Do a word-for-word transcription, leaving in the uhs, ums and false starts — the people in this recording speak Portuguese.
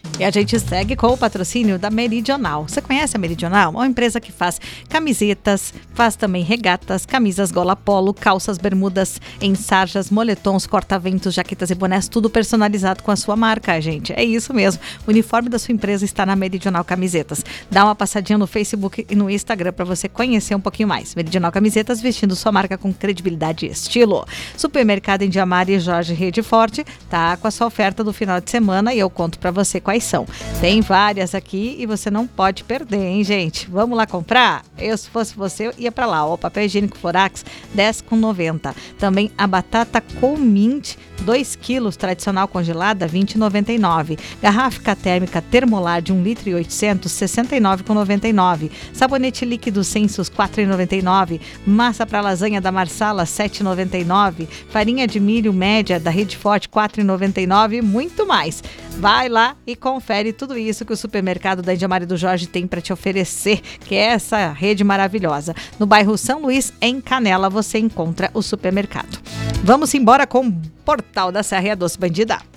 E a gente segue com o patrocínio da Meridional. Você conhece a Meridional? Uma empresa que faz camisetas, faz também regatas, camisas gola polo, calças, bermudas em sarjas, moletons, corta-ventos, jaquetas e bonés, tudo personalizado com a sua marca, gente. É isso mesmo. O uniforme da sua empresa está na Meridional Camisetas. Dá uma passadinha no Facebook e no Instagram para você conhecer um pouquinho mais. Meridional Camisetas, vestindo sua marca com credibilidade e estilo. Supermercado Indiamar e Jorge Rede Forte tá com a sua oferta do final de semana e eu conto para você quais são. Tem várias aqui e você não pode perder, hein, gente? Vamos lá comprar? Eu, se fosse você, eu ia para lá. Ó, o papel higiênico Florax, dez reais e noventa centavos. Também a batata Colmint, dois quilos, tradicional congelada, vinte reais e noventa e nove centavos. Garrafa térmica Termolar de um litro e oitocentos, sessenta e nove reais e noventa e nove centavos. Sabonete líquido Sensus, quatro reais e noventa e nove centavos. Massa para lasanha da Marsala, sete reais e noventa e nove centavos. Farinha de milho média da Rede Forte, quatro reais e noventa e nove centavos. E muito mais. Vai lá e confere tudo isso que o supermercado da Indiamar e do Jorge tem para te oferecer, que é essa rede maravilhosa. No bairro São Luís, em Canela, você encontra o supermercado. Vamos embora com o Portal da Serra e a Doce Bandida.